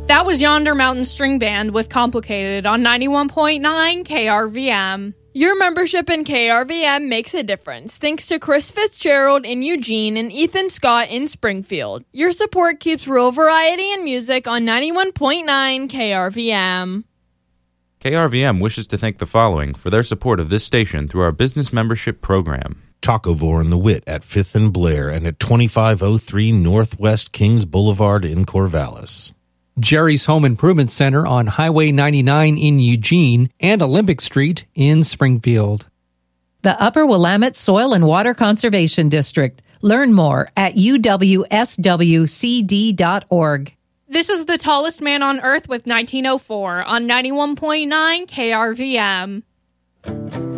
That was Yonder Mountain String Band with Complicated on 91.9 KRVM. Your membership in KRVM makes a difference, thanks to Chris Fitzgerald in Eugene and Ethan Scott in Springfield. Your support keeps rural variety and music on 91.9 KRVM. KRVM wishes to thank the following for their support of this station through our business membership program. Tacovore and the Wit at 5th and Blair and at 2503 Northwest Kings Boulevard in Corvallis. Jerry's Home Improvement Center on Highway 99 in Eugene and Olympic Street in Springfield. The Upper Willamette Soil and Water Conservation District. Learn more at uwswcd.org. This is The Tallest Man on Earth with 1904 on 91.9 KRVM.